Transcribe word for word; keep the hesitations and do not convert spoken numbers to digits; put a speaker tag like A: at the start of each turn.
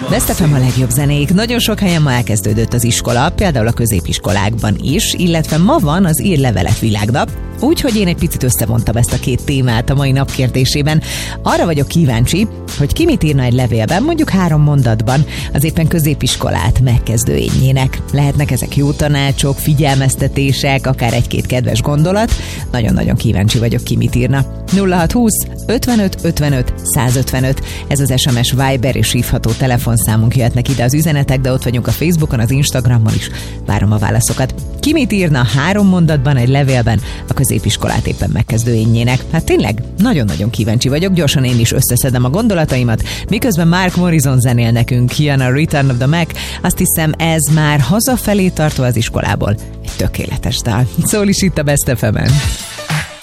A: Best ef em a legjobb zenék. Nagyon sok helyen ma elkezdődött az iskola, például a középiskolákban is, illetve ma van az Írlevelet világnap, úgyhogy én egy picit összevontam ezt a két témát a mai nap kérdésében. Arra vagyok kíváncsi, hogy ki mit írna egy levélben, mondjuk három mondatban az éppen középiskolát megkezdő énjének. Lehetnek ezek jó tanácsok, figyelmeztetések, akár egy-két kedves gondolat. Nagyon-nagyon kíváncsi vagyok, ki mit írna. nulla hat húsz ötvenöt ötvenöt százötvenöt. Ez az es em es, Viber és hívható telefonszámunk, jöhetnek ide az üzenetek, de ott vagyunk a Facebookon, az Instagramon is. Várom a válaszokat. Ki mit írna három mondatban egy levélben a középiskolát éppen megkezdő énjének? Hát tényleg nagyon-nagyon kíváncsi vagyok, gyorsan én is összeszedem a gondolataimat, miközben Mark Morrison zenél nekünk, jön a Return of the Mac. Azt hiszem, ez már hazafelé tartva az iskolából egy tökéletes dal. Szól is itt a Best ef emen.